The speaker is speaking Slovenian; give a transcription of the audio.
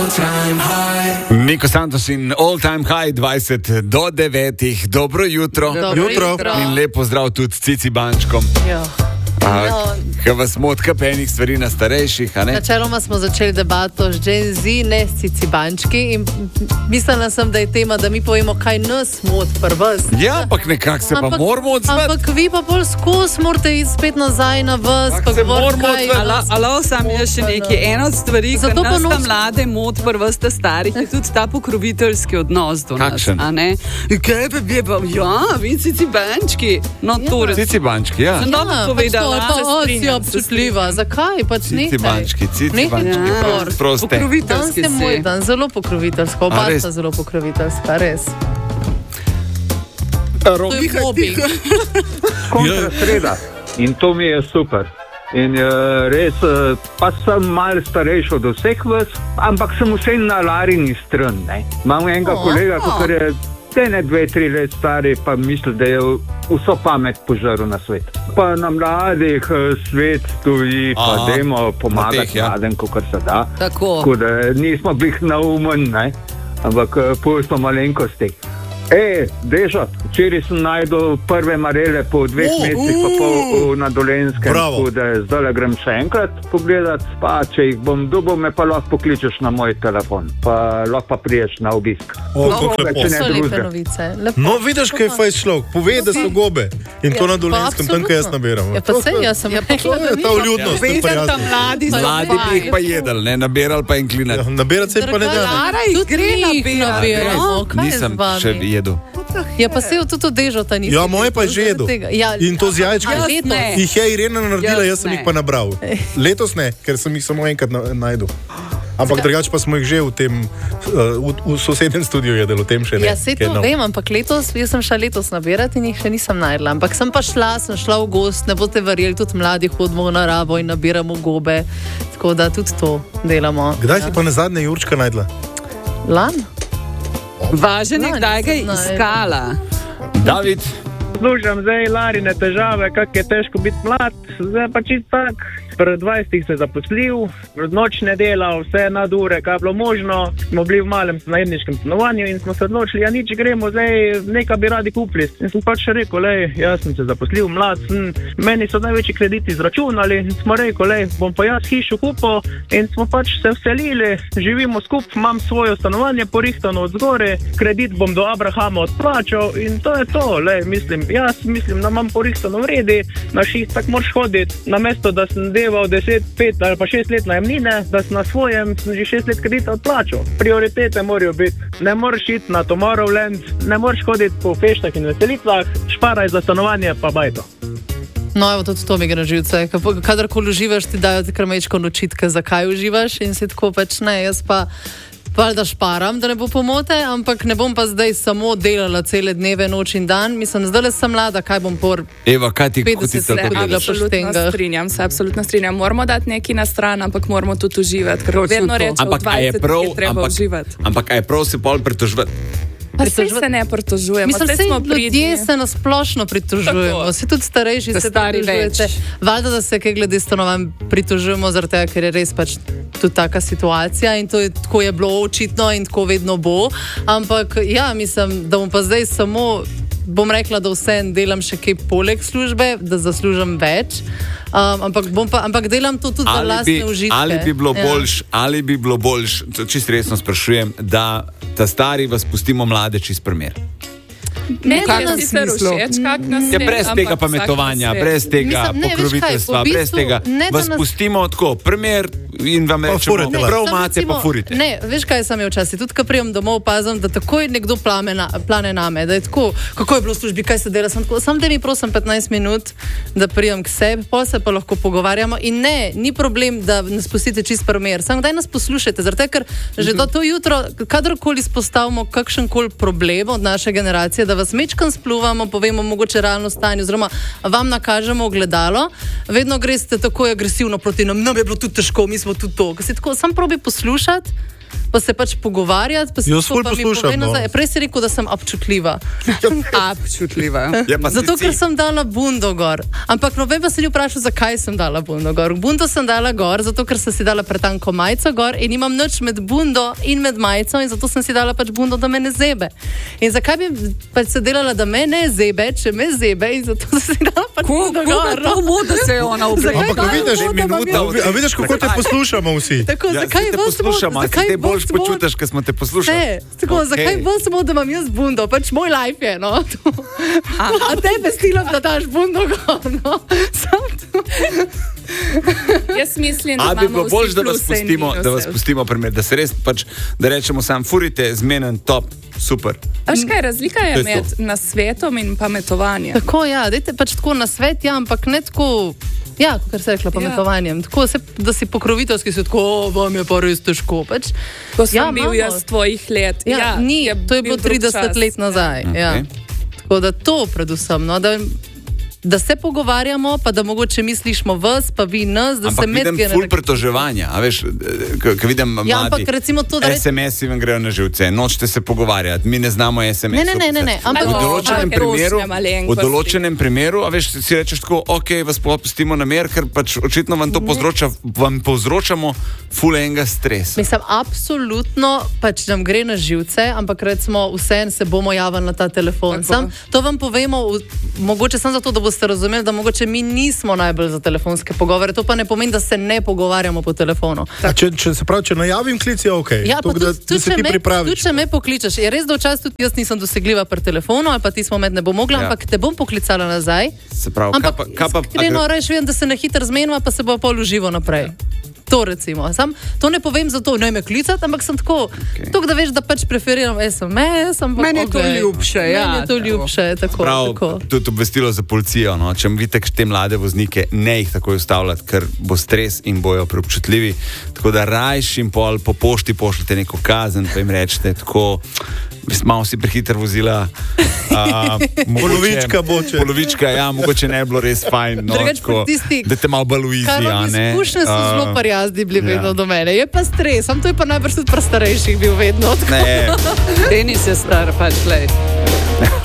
Niko Santos in All Time High 20 do 9. Dobro jutro. In lepo zdrav tudi Cici Bančkom. Kaj vas motka pa enih stvari na starejših, a ne? Načeloma smo začeli debato z Gen Z, ne s Cici Bančki, in mislila sem, da je tema, da mi povemo, kaj nas mot vas. Ja, ampak nekako se pa moramo odzvati. Ampak vi pa bolj skozi morate iti spet nazaj na vas. Se moramo odzvati. Alo, sam je še nekaj. Ena od stvari, ki nas ta mlade mot vas ta starih, je tudi ta pokroviteljski odnos do nas. Kakšen? A ne? Kaj pa je pa, ja, vi Cici Bančki. No, torej. Cici Bančki, ja. Sem dobro povedala. Si občutljiva. Zakaj? Pač Cici Bančki, proste. Pokroviteljski Dan se moj dan, zelo pokroviteljska. Oba sta zelo pokroviteljska, res. To je mobbing. Kontra sreda. In to mi je super. In res, pa sem malo starejši od vseh vas, ampak sem vse na Larini stran. Imam enega kolega, ki je ne 2-3 let stari, pa misli, da je vso pamet požaril na svet. Pa na mladih svet stoji, pa dajmo pomagati mladim, kakor se da. Tako da nismo bih naumen, ampak pustimo malenkosti. Dežo, včeraj sem najdel prve marele po 2 mesecih pa pol na Dolenjskem, tako da zdaj grem še enkrat pogledat, pa če jih bom dobil, me pa lahko pokličeš na moj telefon, pa lahko pa priješ na obisk. So lepe novice. No, vidiš, kaj je fajn človek, povej, da so gobe in to na Dolenjskem, tam, kaj jaz naberam. Ja, pa sej, jaz sem rekla, da ta vljudnost, to pa jaz. Mladi bi jih pa jedel, ne, naberal pa in klinat. Naberat se pa ne da. Gre naberat. Nisem še jedu. Ja, pa se jo tudi odežota nisem. Ja, moje pa je že jedu. In to z jajčkom. Jih je Irena naredila, jaz sem jih pa nabral. Letos ne, ker sem jih samo enkrat najdel. Ampak drugače pa smo jih že v tem, v sosednjem studiu jedel, v tem še ne. Ja, se to vem, ampak letos, jaz sem šla letos nabirati in jih še nisem najdla. Ampak sem šla v gost, ne boste verjeli, tudi mladi hodimo v naravo in nabiramo gobe. Tako da tudi to delamo. Kdaj si pa nazadnje Jurčka najdla? Lan? Važen je, kdaj ga je iskala. David. Slušam zdaj Larine težave, kak je težko biti mlad, zdaj pa čist tak. Pred 20 se zaposlil, nočne dela, vse nadure, kaj je bilo možno. Smo bili v malem najemniškem stanovanju in smo se odločili, ja nič, gremo zdaj, nekaj bi radi kupili. In sem pač rekel, jaz sem se zaposlil, mlad sem, meni so največji krediti izračunali in smo rekel, bom pa jaz hišo kupil in smo pač se vselili, živimo skupaj, imam svoje stanovanje porihtano od zgore, kredit bom do Abrahama odplačal in to je to, jaz mislim, da imam porihtano vredi, na šest tak moraš hoditi, namesto da sem 10, 5 ali pa 6 let najemnine, da sem na svojem že 6 let kredita odplačal. Prioritete morajo biti. Ne moreš iti na Tomorrowland, ne moreš hoditi po feštah in veselicah, šparaj za stanovanje pa bajto. No, evo, tudi to mi gre na živce. Kadarkoli uživaš, ti dajo ti krmečko nočitke, zakaj uživaš in si tako pač ne, jaz pa da šparam, da ne bo pomote, ampak ne bom pa zdaj samo delala cele dneve, noč in dan. Mislim, zdaj sem mlada, kaj bom por Eva, kaj ti 50 let hodila po štengah. Absolutno strinjam. Moramo dati nekaj na stran, ampak moramo tudi uživati, ker vedno rečemo, v 20 je treba uživati. Ampak a je prav se pol pritoževati? Pa se ne pritožujemo. Mislim, ljudje se nasplošno pritožujemo. Se tudi starejši se pritožujete. Valjda, da se kaj glede stanovanj pritožujemo, zaradi tega, ker je res pač tudi taka situacija in to je, tako je bilo očitno in tako vedno bo. Ampak ja, mislim, da bom pa zdaj samo, bom rekla, da vse delam še kaj poleg službe, da zaslužim več. Ampak delam to tudi za lastne užitke. Ali bi bilo boljš, čisto resno sprašujem, da ta stari vas pustimo mlade čist primer. Ne, da se všeč, kak nas je. Brez tega pametovanja, brez tega pokroviteljstva, brez tega vas pustimo tako, primer in vam rečemo, prav imate, pa furite. Ne, veš kaj sem je včasih, tudi ko prijem domov, opazim, da takoj nekdo plane name, da je tako, kako je bilo v službi, kaj se dela, sam da mi prosim 15 minut, da prijem k sebi, pol se pa lahko pogovarjamo in ne, ni problem, da nas pustite čist primer, samo daj nas poslušajte, zato ker že do to jutro, kadarkoli izpostavimo kakšenkoli problem od naše generacije, da vas mečkam spluvamo, povemo mogoče realno stanje, oziroma vam nakažemo ogledalo, vedno greste tako agresivno proti nam je bilo tudi težko, mi smo tudi to. Ko si tako, sam probi poslušati, pa se pač pogovarjati. Pa jaz ful poslušam. Prej si rekel, da sem občutljiva. Zato, ker sem dala bundo gor. Ampak vem pa se ni vprašal, zakaj sem dala bundo gor. Bundo sem dala gor, zato ker sem si dala pretanko majico gor in imam nič med bundo in med majico in zato sem si dala pač bundo, da me ne zebe. In zakaj bi pač se delala, da me ne zebe, če me zebe in zato sem si dala pač bundo gor. Kako da se je ona oblekla? A vidiš, kako te poslušamo vsi? Tako, zakaj te poslušamo? Zakaj te bolj počutiš, ko smo te poslušali? Zakaj bolj samo, da imam jaz bundo? Pač moj life je, no. A tebe stilom, da daš bundo gor, no. Jaz mislim, da imamo bolj, da vas pustimo primer, da se res pač, da rečemo sam, furite, zmenen, top, super. Až kaj, razlika je med nasvetom in pametovanjem. Tako, ja, dajte pač tako nasvet, ja, ampak ne tako, ja, kot se rekla, pametovanjem. Tako, da si pokroviteljski, si tako, vam je pa res težko. Pač, ko sem bil jaz tvojih let. Ja, ni, to je bilo 30 let nazaj. Okay. Ja. Tako da to predvsem, no, da se pogovarjamo, pa da mogoče mi slišimo vas, pa vi nas, da ampak se med... Ampak vidim ful pritoževanja, a veš, ko vidim mladi, ampak recimo to, da SMS-i vam grejo na živce, nočete se pogovarjati, mi ne znamo SMS-ov. Ne, ampak v določenem primeru, a veš, si rečeš tako, ok, vas popustimo na mer, ker pač očitno vam to vam povzročamo ful enega stresa. Mislim, absolutno pač nam gre na živce, ampak recimo vseeno se bomo javili na ta telefon. To vam povemo, mogoče sem zato, da boste razumeli, da mogoče mi nismo najbolj za telefonske pogovore. To pa ne pomeni, da se ne pogovarjamo po telefonu. Če najavim klic, je ok. Ja, da se ti pripraviš. Tudi če me pokličeš. Je res, da včasih tudi jaz nisem dosegljiva pri telefonu, ali pa ti smo med ne bo mogla, ampak te bom poklicala nazaj. Se pravi, ampak iskreno reč, vem, da se na hitro zmenimo, pa se bo pol uživo naprej. To recimo. To ne povem zato, ne me klicati, ampak sem tako, da veš, da pač preferiram SMS, ampak meni je to ljubše, ja. Meni je to ljubše, tako. Tudi obvestilo za policijo, no, če vidite te mlade voznike, ne jih takoj ustavljati, ker bo stres in bojo preobčutljivi, tako da rajš in pol po pošti pošljete neko kazen, pa jim rečete tako, malo si prehiter vozila, polovička boče. Polovička, ja, mogoče ne bi bilo res fajn, no, tako, da te malo bolj uizi, a ne. Izkušnje so zelo prijazni bili vedno do mene. Je pa stres, to je pa najbrž tudi pri starejših bil vedno. Ne. Denis je star, pač, glej.